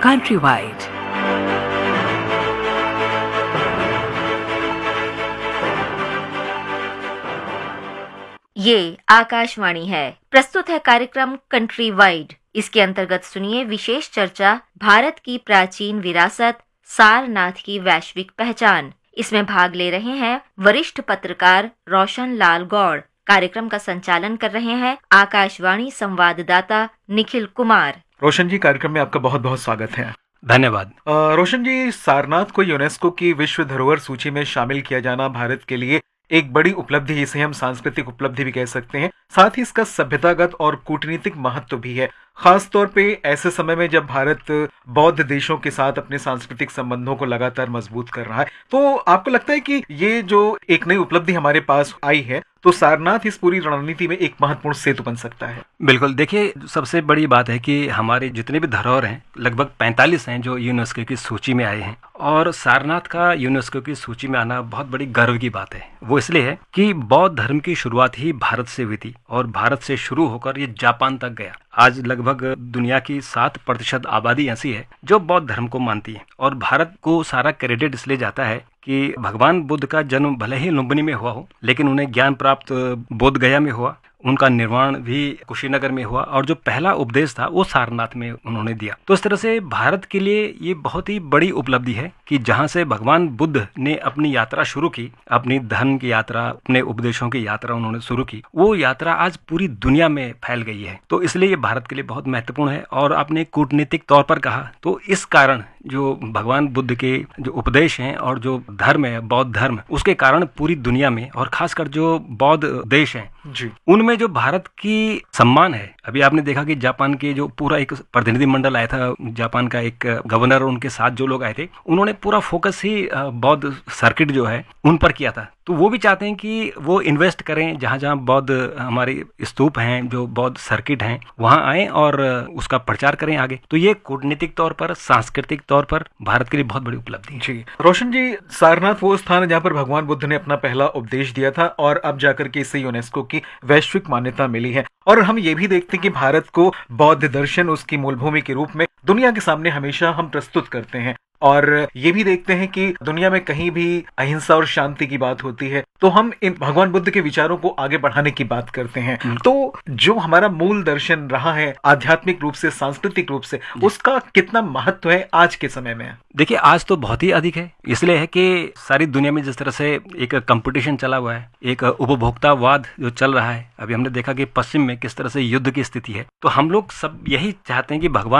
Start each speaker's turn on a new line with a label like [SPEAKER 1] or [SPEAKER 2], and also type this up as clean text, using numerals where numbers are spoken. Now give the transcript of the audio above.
[SPEAKER 1] Countrywide.
[SPEAKER 2] ये आकाशवाणी है। प्रस्तुत है कार्यक्रम कंट्री वाइड। इसके अंतर्गत सुनिए विशेष चर्चा भारत की प्राचीन विरासत सारनाथ की वैश्विक पहचान। इसमें भाग ले रहे हैं वरिष्ठ पत्रकार रोशन लाल गौड़। कार्यक्रम का संचालन कर रहे हैं आकाशवाणी संवाददाता निखिल कुमार।
[SPEAKER 3] रोशन जी, कार्यक्रम में आपका बहुत बहुत स्वागत है।
[SPEAKER 4] धन्यवाद।
[SPEAKER 3] रोशन जी, सारनाथ को यूनेस्को की विश्व धरोहर सूची में शामिल किया जाना भारत के लिए एक बड़ी उपलब्धि, जिसे हम सांस्कृतिक उपलब्धि भी कह सकते हैं। साथ ही इसका सभ्यतागत और कूटनीतिक महत्व भी है, खास तौर पे ऐसे समय में जब भारत बौद्ध देशों के साथ अपने सांस्कृतिक संबंधों को लगातार मजबूत कर रहा है। तो आपको लगता है कि ये जो एक नई उपलब्धि हमारे पास आई है, तो सारनाथ इस पूरी रणनीति में एक महत्वपूर्ण सेतु बन सकता है?
[SPEAKER 4] बिल्कुल। देखिए, सबसे बड़ी बात है कि हमारे जितने भी धरोहर हैं, लगभग 45 हैं जो यूनेस्को की सूची में आए हैं, और सारनाथ का यूनेस्को की सूची में आना बहुत बड़ी गर्व की बात है। वो इसलिए है कि बौद्ध धर्म की शुरुआत ही भारत से हुई थी, और भारत से शुरू होकर ये जापान तक गया। आज लगभग दुनिया की 7% आबादी ऐसी है जो बौद्ध धर्म को मानती है, और भारत को सारा क्रेडिट इसलिए जाता है कि भगवान बुद्ध का जन्म भले ही लुम्बिनी में हुआ हो, लेकिन उन्हें ज्ञान प्राप्त बोध गया में हुआ, उनका निर्वाण भी कुशीनगर में हुआ, और जो पहला उपदेश था वो सारनाथ में उन्होंने दिया। तो इस तरह से भारत के लिए ये बहुत ही बड़ी उपलब्धि है कि जहां से भगवान बुद्ध ने अपनी यात्रा शुरू की, अपनी धर्म की यात्रा, अपने उपदेशों की यात्रा उन्होंने शुरू की, वो यात्रा आज पूरी दुनिया में फैल गई है। तो इसलिए ये भारत के लिए बहुत महत्वपूर्ण है। और आपने कूटनीतिक तौर पर कहा, तो इस कारण जो भगवान बुद्ध के जो उपदेश हैं और जो धर्म है बौद्ध धर्म, उसके कारण पूरी दुनिया में, और खासकर जो बौद्ध देश हैं
[SPEAKER 3] जी,
[SPEAKER 4] उनमें जो भारत की सम्मान है। अभी आपने देखा कि जापान के जो पूरा एक प्रतिनिधि मंडल आया था, जापान का एक गवर्नर और उनके साथ जो लोग आए थे, उन्होंने पूरा फोकस ही बौद्ध सर्किट जो है उन पर किया था। तो वो भी चाहते हैं कि वो इन्वेस्ट करें, जहां जहां बौद्ध हमारे स्तूप हैं, जो बौद्ध सर्किट हैं, वहां आए और उसका प्रचार करें आगे। तो ये कूटनीतिक तौर पर, सांस्कृतिक तौर पर भारत के लिए बहुत बड़ी उपलब्धि है।
[SPEAKER 3] जी रोशन जी, सारनाथ वो स्थान है जहां पर भगवान बुद्ध ने अपना पहला उपदेश दिया था, और अब जाकर के इसे यूनेस्को की वैश्विक मान्यता मिली है। और हम ये भी देखते हैं कि भारत को बौद्ध दर्शन उसकी मूलभूमि के रूप में दुनिया के सामने हमेशा हम प्रस्तुत करते हैं। और ये भी देखते हैं कि दुनिया में कहीं भी अहिंसा और शांति की बात होती है तो हम इन भगवान बुद्ध के विचारों को आगे बढ़ाने की बात करते हैं। तो जो हमारा मूल दर्शन रहा है आध्यात्मिक रूप से, सांस्कृतिक रूप से, उसका कितना महत्व है आज के समय में?
[SPEAKER 4] देखिए, आज तो बहुत ही अधिक है। इसलिए है कि सारी दुनिया में जिस तरह से एक कंपटीशन चला हुआ है, एक उपभोक्तावाद जो चल रहा है, अभी हमने देखा कि पश्चिम में किस तरह से युद्ध की स्थिति है। तो हम लोग सब यही चाहते हैं कि भगवान